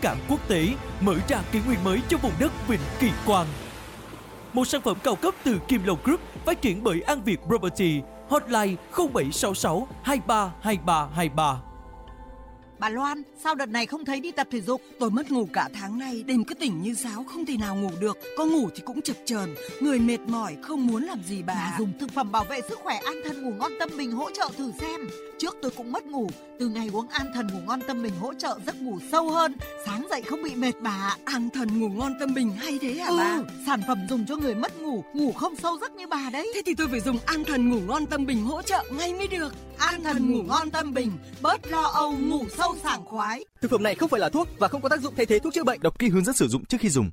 cảng quốc tế, mở ra kỷ nguyên mới cho vùng đất Vịnh Kỳ Quan. Một sản phẩm cao cấp từ Kim Long Group phát triển bởi An Việt Property. Hotline 0766 232323. Bà Loan, sao đợt này không thấy đi tập thể dục? Tôi mất ngủ cả tháng nay, đêm cứ tỉnh như sáo, không thể nào ngủ được. Có ngủ thì cũng chập chờn, người mệt mỏi, không muốn làm gì bà. Bà dùng thực phẩm bảo vệ sức khỏe An Thần Ngủ Ngon Tâm Bình hỗ trợ thử xem. Trước tôi cũng mất ngủ, từ ngày uống An Thần Ngủ Ngon Tâm Bình hỗ trợ giấc ngủ sâu hơn, sáng dậy không bị mệt bà. An Thần Ngủ Ngon Tâm Bình hay thế hả bà? Sản phẩm dùng cho người mất ngủ, ngủ không sâu giấc như bà đấy. Thế thì tôi phải dùng An Thần Ngủ Ngon Tâm Bình hỗ trợ ngay mới được. An Thần Ngủ Ngon Tâm Bình, bớt lo âu, ngủ sâu sảng khoái. Thực phẩm này không phải là thuốc và không có tác dụng thay thế thuốc chữa bệnh. Đọc kỹ hướng dẫn sử dụng trước khi dùng.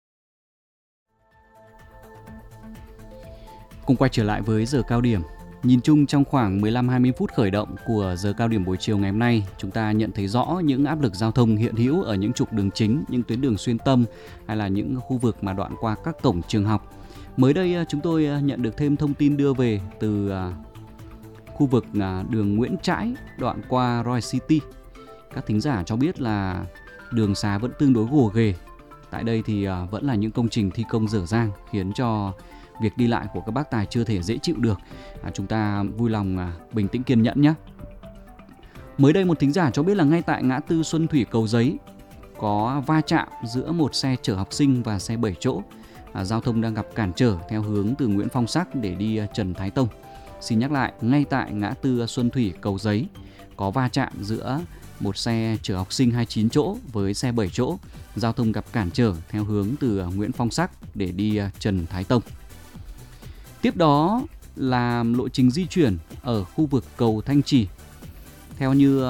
Cùng quay trở lại với giờ cao điểm. Nhìn chung trong khoảng 15-20 phút khởi động của giờ cao điểm buổi chiều ngày hôm nay, chúng ta nhận thấy rõ những áp lực giao thông hiện hữu ở những trục đường chính, những tuyến đường xuyên tâm hay là những khu vực mà đoạn qua các cổng trường học. Mới đây chúng tôi nhận được thêm thông tin đưa về từ khu vực đường Nguyễn Trãi đoạn qua Royal City. Các thính giả cho biết là đường xá vẫn tương đối gồ ghề. Tại đây thì vẫn là những công trình thi công dở dang khiến cho việc đi lại của các bác tài chưa thể dễ chịu được. Chúng ta vui lòng bình tĩnh kiên nhẫn nhé. Mới đây một thính giả cho biết là ngay tại ngã tư Xuân Thủy Cầu Giấy có va chạm giữa một xe chở học sinh và xe 7 chỗ. Giao thông đang gặp cản trở theo hướng từ Nguyễn Phong Sắc để đi Trần Thái Tông. Xin nhắc lại, ngay tại ngã tư Xuân Thủy Cầu Giấy có va chạm giữa một xe chở học sinh 29 chỗ với xe 7 chỗ. Giao thông gặp cản trở theo hướng từ Nguyễn Phong Sắc để đi Trần Thái Tông. Tiếp đó là lộ trình di chuyển ở khu vực cầu Thanh Trì. Theo như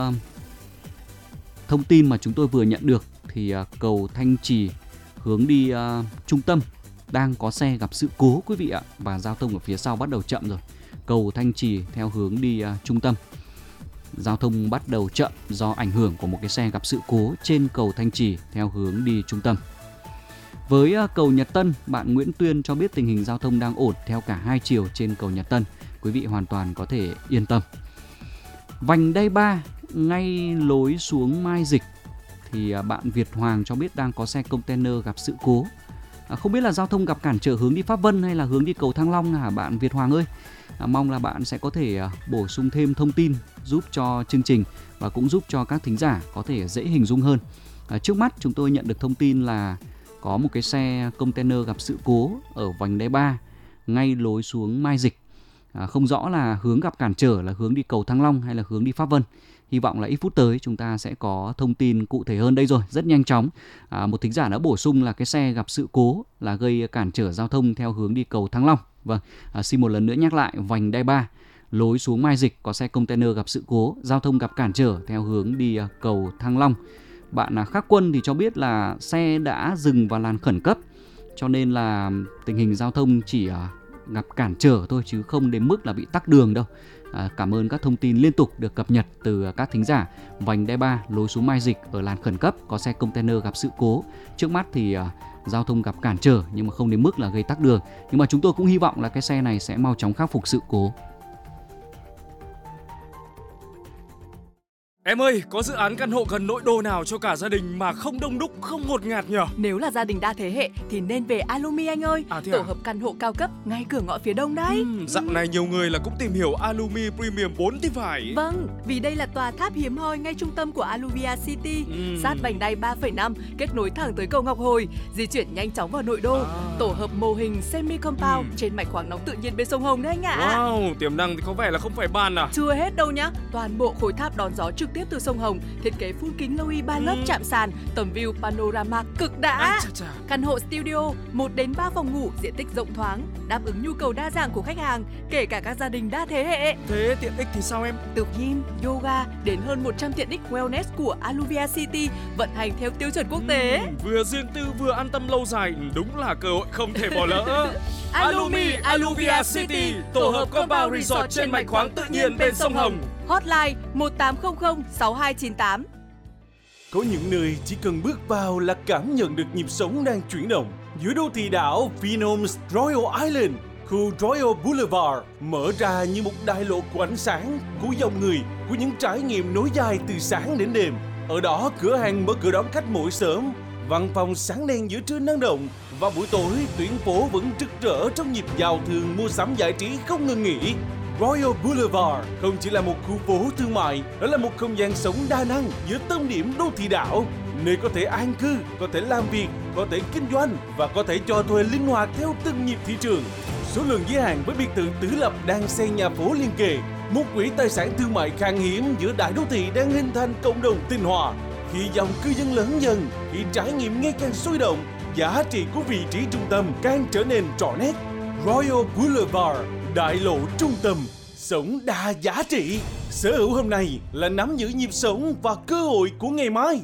thông tin mà chúng tôi vừa nhận được thì cầu Thanh Trì hướng đi trung tâm đang có xe gặp sự cố quý vị ạ, và giao thông ở phía sau bắt đầu chậm rồi. Cầu Thanh Trì theo hướng đi trung tâm, giao thông bắt đầu chậm do ảnh hưởng của một cái xe gặp sự cố trên cầu Thanh Trì theo hướng đi trung tâm. Với cầu Nhật Tân, bạn Nguyễn Tuyên cho biết tình hình giao thông đang ổn theo cả hai chiều trên cầu Nhật Tân. Quý vị hoàn toàn có thể yên tâm. Vành đai 3 ngay lối xuống Mai Dịch thì bạn Việt Hoàng cho biết đang có xe container gặp sự cố. Không biết là giao thông gặp cản trở hướng đi Pháp Vân hay là hướng đi cầu Thăng Long hả bạn Việt Hoàng ơi? Mong là bạn sẽ có thể bổ sung thêm thông tin giúp cho chương trình và cũng giúp cho các thính giả có thể dễ hình dung hơn. Trước mắt chúng tôi nhận được thông tin là có một cái xe container gặp sự cố ở vành đai 3 ngay lối xuống Mai Dịch. Không rõ là hướng gặp cản trở là hướng đi cầu Thăng Long hay là hướng đi Pháp Vân. Hy vọng là ít phút tới chúng ta sẽ có thông tin cụ thể hơn đây rồi, rất nhanh chóng. Một thính giả đã bổ sung là cái xe gặp sự cố là gây cản trở giao thông theo hướng đi cầu Thăng Long. Vâng, xin một lần nữa nhắc lại, vành đai 3 lối xuống Mai Dịch có xe container gặp sự cố, giao thông gặp cản trở theo hướng đi cầu Thăng Long. Bạn Khắc Quân thì cho biết là xe đã dừng vào làn khẩn cấp, cho nên là tình hình giao thông chỉ gặp cản trở thôi chứ không đến mức là bị tắc đường đâu. Cảm ơn các thông tin liên tục được cập nhật từ các thính giả. Vành đai 3 lối xuống Mai Dịch ở làn khẩn cấp có xe container gặp sự cố. Trước mắt thì giao thông gặp cản trở nhưng mà không đến mức là gây tắc đường. Nhưng mà chúng tôi cũng hy vọng là cái xe này sẽ mau chóng khắc phục sự cố. Em ơi, có dự án căn hộ gần nội đô nào cho cả gia đình mà không đông đúc, không ngột ngạt nhỉ? Nếu là gia đình đa thế hệ thì nên về Alumi anh ơi. Tổ hợp căn hộ cao cấp ngay cửa ngõ phía đông đấy. Dạo này nhiều người là cũng tìm hiểu Alumi Premium 4 thì phải. Vâng, vì đây là tòa tháp hiếm hoi ngay trung tâm của Aluvia City, sát vành đai 3,5, kết nối thẳng tới cầu Ngọc Hồi, di chuyển nhanh chóng vào nội đô. Tổ hợp mô hình semi compound trên mạch khoáng nóng tự nhiên bên sông Hồng đấy anh ạ. Wow, tiềm năng thì có vẻ là không phải bàn à? Chưa hết đâu nhá. Toàn bộ khối tháp đón gió trực tiếp từ sông Hồng, thiết kế full kính Loui 3 lớp chạm sàn, tầm view panorama cực đã. Căn hộ studio 1 đến 3 phòng ngủ, diện tích rộng thoáng, đáp ứng nhu cầu đa dạng của khách hàng, kể cả các gia đình đa thế hệ. Thế tiện ích thì sao em? Từ gym, yoga đến hơn 100 tiện ích wellness của Aluvia City vận hành theo tiêu chuẩn quốc tế. Vừa riêng tư vừa an tâm lâu dài, đúng là cơ hội không thể bỏ lỡ. Alumi Aluvia City, tổ hợp compound resort trên mạch khoáng tự nhiên bên sông Hồng. Hotline 1800 6298. Có những nơi chỉ cần bước vào là cảm nhận được nhịp sống đang chuyển động. Giữa đô thị đảo Phenoms Royal Island, khu Royal Boulevard mở ra như một đại lộ của ánh sáng, của dòng người, của những trải nghiệm nối dài từ sáng đến đêm. Ở đó cửa hàng mở cửa đón khách mỗi sớm, văn phòng sáng đèn giữa trưa năng động và buổi tối tuyến phố vẫn rực rỡ trong nhịp giao thương mua sắm giải trí không ngừng nghỉ. Royal Boulevard không chỉ là một khu phố thương mại, đó là một không gian sống đa năng giữa tâm điểm đô thị đảo, nơi có thể an cư, có thể làm việc, có thể kinh doanh và có thể cho thuê linh hoạt theo từng nhịp thị trường. Số lượng giới hạn với biệt thự tứ lập đang xây nhà phố liên kề, một quỹ tài sản thương mại khan hiếm giữa đại đô thị đang hình thành cộng đồng tinh hòa. Khi dòng cư dân lớn dần, khi trải nghiệm ngày càng sôi động, giá trị của vị trí trung tâm càng trở nên rõ nét. Royal Boulevard, đại lộ trung tâm, sống đa giá trị. Sở hữu hôm nay là nắm giữ nhịp sống và cơ hội của ngày mai.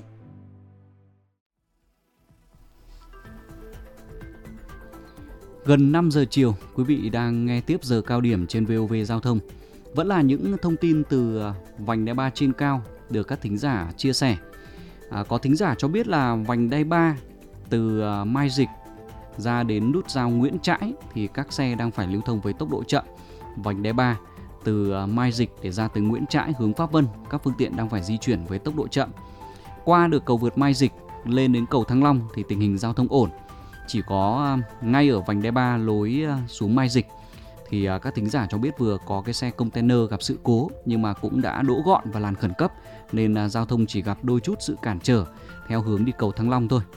Gần 5 giờ chiều, quý vị đang nghe tiếp giờ cao điểm trên VOV Giao thông. Vẫn là những thông tin từ vành đai 3 trên cao được các thính giả chia sẻ. Có thính giả cho biết là vành đai 3 từ Mai Dịch ra đến nút giao Nguyễn Trãi thì các xe đang phải lưu thông với tốc độ chậm. Vành đai 3 từ Mai Dịch để ra tới Nguyễn Trãi hướng Pháp Vân, các phương tiện đang phải di chuyển với tốc độ chậm. Qua được cầu vượt Mai Dịch lên đến cầu Thăng Long thì tình hình giao thông ổn. Chỉ có ngay ở vành đai 3 lối xuống Mai Dịch thì các thính giả cho biết vừa có cái xe container gặp sự cố nhưng mà cũng đã đỗ gọn vào làn khẩn cấp nên giao thông chỉ gặp đôi chút sự cản trở theo hướng đi cầu Thăng Long thôi.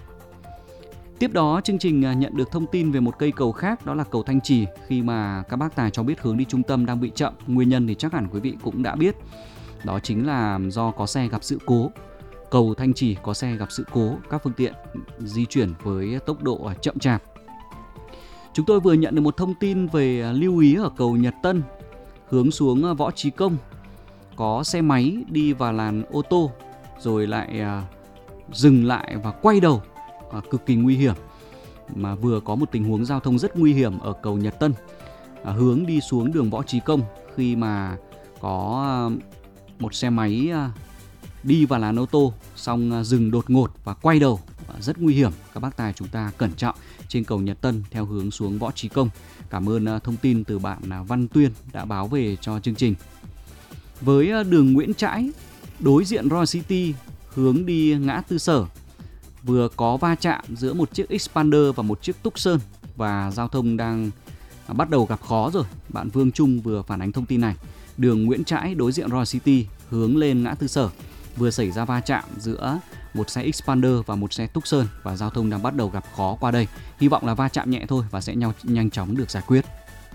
Tiếp đó chương trình nhận được thông tin về một cây cầu khác, đó là cầu Thanh Trì, khi mà các bác tài cho biết hướng đi trung tâm đang bị chậm. Nguyên nhân thì chắc hẳn quý vị cũng đã biết, đó chính là do có xe gặp sự cố. Cầu Thanh Trì có xe gặp sự cố, các phương tiện di chuyển với tốc độ chậm chạp. Chúng tôi vừa nhận được một thông tin về lưu ý ở cầu Nhật Tân hướng xuống Võ Trí Công. Có xe máy đi vào làn ô tô rồi lại dừng lại và quay đầu, cực kỳ nguy hiểm. Mà vừa có một tình huống giao thông rất nguy hiểm ở cầu Nhật Tân hướng đi xuống đường Võ Trí Công, khi mà có một xe máy đi vào làn ô tô xong dừng đột ngột và quay đầu, rất nguy hiểm. Các bác tài chúng ta cẩn trọng trên cầu Nhật Tân theo hướng xuống Võ Trí Công. Cảm ơn thông tin từ bạn Văn Tuyên đã báo về cho chương trình. Với đường Nguyễn Trãi đối diện Royal City hướng đi ngã tư Sở, vừa có va chạm giữa một chiếc Xpander và một chiếc Tucson và giao thông đang bắt đầu gặp khó rồi. Bạn Vương Trung vừa phản ánh thông tin này. Đường Nguyễn Trãi đối diện Royal City hướng lên ngã tư Sở vừa xảy ra va chạm giữa một xe Xpander và một xe Tucson và giao thông đang bắt đầu gặp khó qua đây. Hy vọng là va chạm nhẹ thôi và sẽ nhanh chóng được giải quyết.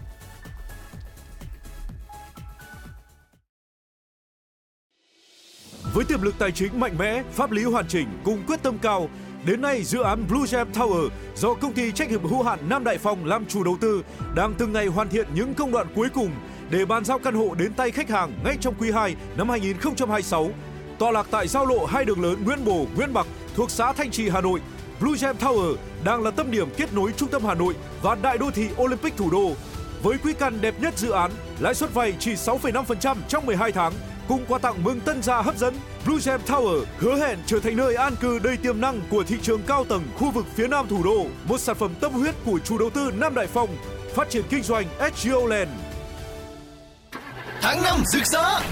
Với tiềm lực tài chính mạnh mẽ, pháp lý hoàn chỉnh cùng quyết tâm cao, đến nay dự án Blue Gem Tower do công ty trách nhiệm hữu hạn Nam Đại Phong làm chủ đầu tư đang từng ngày hoàn thiện những công đoạn cuối cùng để bàn giao căn hộ đến tay khách hàng ngay trong quý 2 năm 2026. Tọa lạc tại giao lộ hai đường lớn Nguyễn Bồ, Nguyễn Bạc thuộc xã Thanh Trì, Hà Nội, Blue Gem Tower đang là tâm điểm kết nối trung tâm Hà Nội và đại đô thị Olympic thủ đô. Với quỹ căn đẹp nhất dự án, lãi suất vay chỉ 6,5% trong 12 tháng, cùng quà tặng mừng tân gia hấp dẫn, Blue Gem Tower hứa hẹn trở thành nơi an cư đầy tiềm năng của thị trường cao tầng khu vực phía Nam thủ đô, một sản phẩm tâm huyết của chủ đầu tư Nam Đại Phong, phát triển kinh doanh SGO Land. Tháng 5 rực rỡ,